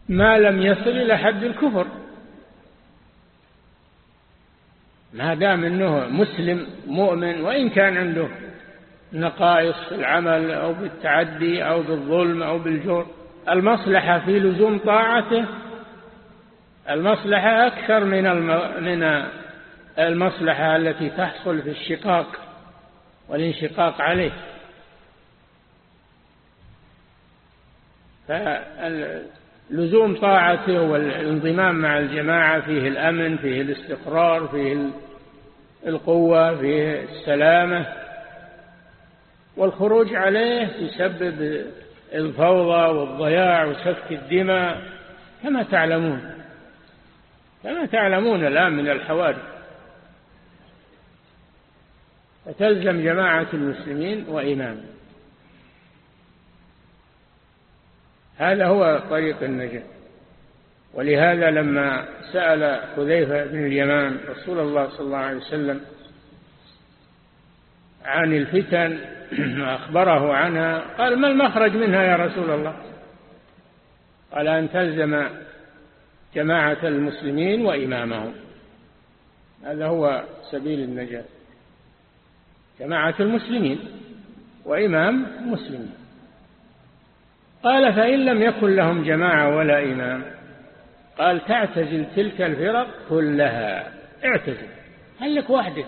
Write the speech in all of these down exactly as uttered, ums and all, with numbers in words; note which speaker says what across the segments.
Speaker 1: ما لم يصل إلى حد الكفر، ما دام أنه مسلم مؤمن وإن كان عنده نقائص في العمل أو بالتعدي أو بالظلم أو بالجور، المصلحة في لزوم طاعته المصلحة أكثر من من المصلحة التي تحصل في الشقاق والانشقاق عليه. فلزوم طاعته والانضمام مع الجماعة فيه الأمن، فيه الاستقرار، فيه القوة، فيه السلامة، والخروج عليه يسبب الفوضى والضياع وسفك الدماء كما تعلمون كما تعلمون الآن من الحوادث. فتلزم جماعة المسلمين وإمامهم، هذا هو طريق النجاة. ولهذا لما سأل حذيفة بن اليمان رسول الله صلى الله عليه وسلم عن الفتن أخبره عنها، قال: ما المخرج منها يا رسول الله؟ قال: أن تلزم جماعة المسلمين وإمامهم، هذا هو سبيل النجاة، جماعة المسلمين وإمام مسلم. قال: فإن لم يكن لهم جماعة ولا إمام؟ قال: تعتزل تلك الفرق كلها، اعتزل، هل لك وحدك،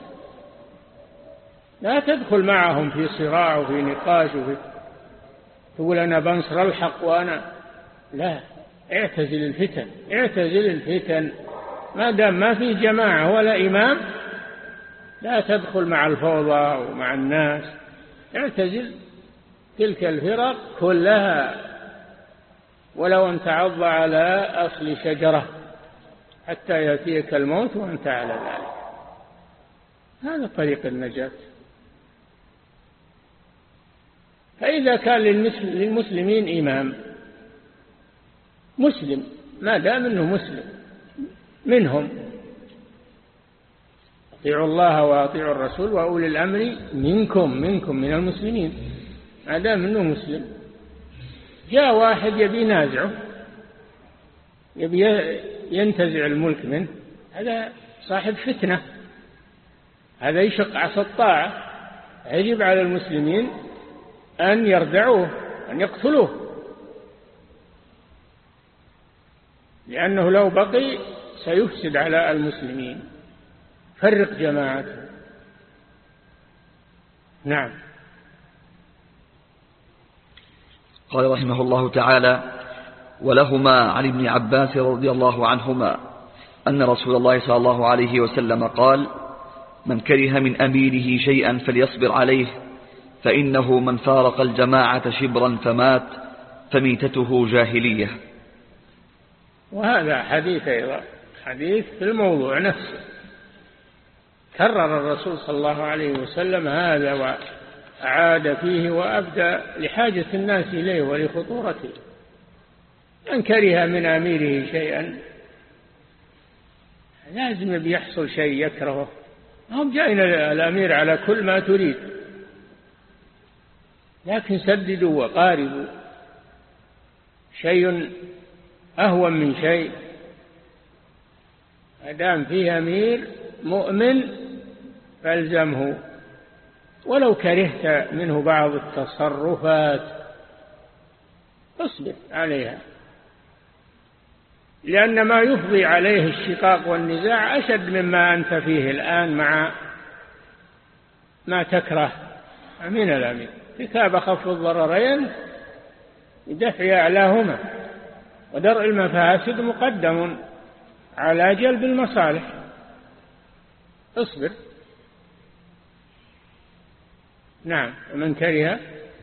Speaker 1: لا تدخل معهم في صراع وفي نقاش وفي تقول أنا بنصر الحق وأنا لا، اعتزل الفتن، اعتزل الفتن، ما دام ما في جماعة ولا إمام لا تدخل مع الفوضى ومع الناس، اعتزل تلك الفرق كلها ولو أن تعض على أصل شجرة حتى يأتيك الموت وأنت على ذلك. هذا طريق النجاة. فإذا كان للمسلمين إمام مسلم، ما دام أنه مسلم منهم، اطيعوا الله وأطيعوا الرسول وأولي الأمر منكم منكم من المسلمين، ما دام أنه مسلم. جاء واحد يبي ينازعه، يبي ينتزع الملك منه، هذا صاحب فتنة، هذا يشق عصا الطاعة. يجب على المسلمين أن يردعوه، أن يقتلوه، لأنه لو بقي سيفسد على المسلمين، فرق جماعته. نعم.
Speaker 2: قال رحمه الله تعالى: ولهما عن ابن عباس رضي الله عنهما أن رسول الله صلى الله عليه وسلم قال: من كره من أميره شيئا فليصبر عليه، فإنه من فارق الجماعة شبرا فمات فميتته جاهلية.
Speaker 1: وهذا حديث أيضا، حديث في الموضوع نفسه، كرر الرسول صلى الله عليه وسلم هذا وأعاد فيه وأبدى لحاجة الناس إليه ولخطورته. من كره من أميره شيئا، لازم بيحصل شيء يكرهه، هم جاءنا الأمير على كل ما تريد، لكن سددوا وقاربوا، شيء أهون من شيء. ما دام فيه أمير مؤمن فالزمه، ولو كرهت منه بعض التصرفات اصبر عليها، لأن ما يفضي عليه الشقاق والنزاع أشد مما أنت فيه الآن مع ما تكره من الأمير. كتاب خفض الضررين بدفع أعلاهما، ودرء المفاسد مقدم على جلب المصالح. اصبر. نعم. ومن كره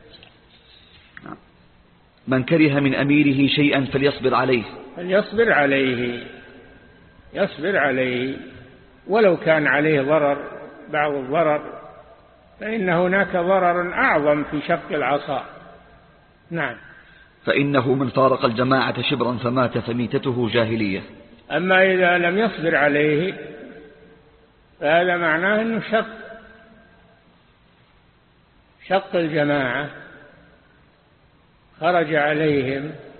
Speaker 2: من كره من أميره شيئا فليصبر عليه،
Speaker 1: فليصبر عليه، يصبر عليه ولو كان عليه ضرر، بعض الضرر، فإن هناك ضرر أعظم في شق العصا. نعم.
Speaker 2: فإنه من فارق الجماعة شبرا فمات فميتته جاهلية.
Speaker 1: أما إذا لم يصبر عليه فهذا معناه أنه شق شق الجماعة، خرج عليهم